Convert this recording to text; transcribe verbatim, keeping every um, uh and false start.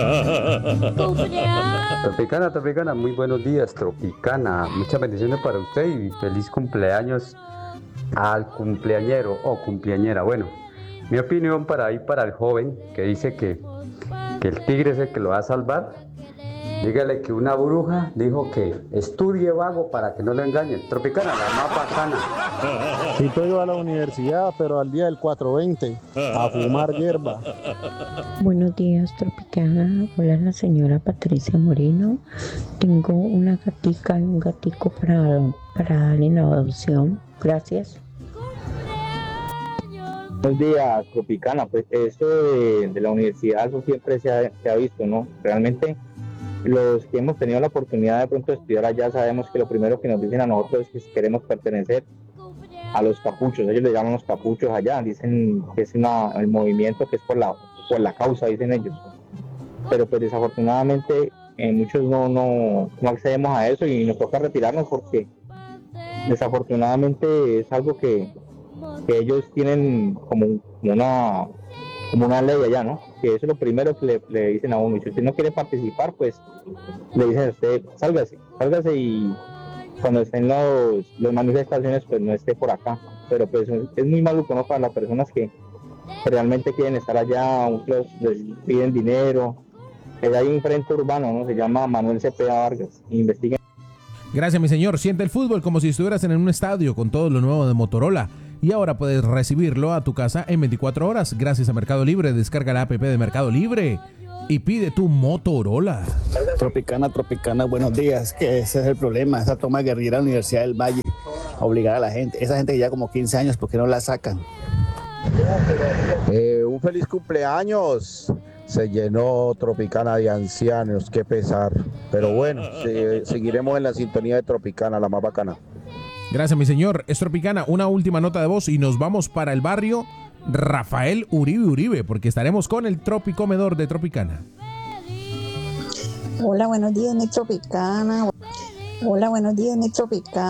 Tropicana, Tropicana, muy buenos días, Tropicana. Muchas bendiciones para usted y feliz cumpleaños al cumpleañero o cumpleañera. Bueno, mi opinión para ahí para el joven que dice que, que el tigre es el que lo va a salvar. Dígale que una bruja dijo que estudie vago para que no lo engañen. Tropicana, la más bacana. Sí, estoy iba a la universidad, pero al día del cuatro veinte, a fumar hierba. Buenos días, Tropicana. Hola, la señora Patricia Moreno. Tengo una gatica y un gatico para, para darle en adopción. Gracias. Buenos días, Tropicana. Pues eso de, de la universidad, eso siempre se ha, se ha visto, ¿no? Realmente, los que hemos tenido la oportunidad de pronto de estudiar allá, sabemos que lo primero que nos dicen a nosotros es que queremos pertenecer a los capuchos. Ellos le llaman los capuchos allá, dicen que es una, el movimiento que es por la, por la causa, dicen ellos. Pero pues desafortunadamente eh, muchos no, no, no accedemos a eso y nos toca retirarnos porque desafortunadamente es algo que, que ellos tienen como, como una como una ley allá, ¿no? Que eso es lo primero que le, le dicen a uno. Y si usted no quiere participar, pues le dicen a usted, sálgase, sálgase y cuando estén los, las manifestaciones, pues no esté por acá. Pero pues es muy maluco, ¿no? Para las personas que, que realmente quieren estar allá, otros les piden dinero. Hay un frente urbano, ¿no? Se llama Manuel Cepeda Vargas. Investiguen. Gracias, mi señor. Siente el fútbol como si estuvieras en un estadio con todo lo nuevo de Motorola. Y ahora puedes recibirlo a tu casa en veinticuatro horas gracias a Mercado Libre. Descarga la app de Mercado Libre y pide tu Motorola. Tropicana, Tropicana, buenos días. Que ese es el problema, esa toma guerrillera de la Universidad del Valle, a obligar a la gente. Esa gente que ya como quince años, ¿por qué no la sacan? Eh, un feliz cumpleaños. Se llenó Tropicana de ancianos, qué pesar. Pero bueno, se, seguiremos en la sintonía de Tropicana, la más bacana. Gracias, mi señor. Es Tropicana, una última nota de voz y nos vamos para el barrio Rafael Uribe Uribe, porque estaremos con el Tropicomedor de Tropicana. Hola, buenos días, mi Tropicana. Hola, buenos días, mi Tropicana.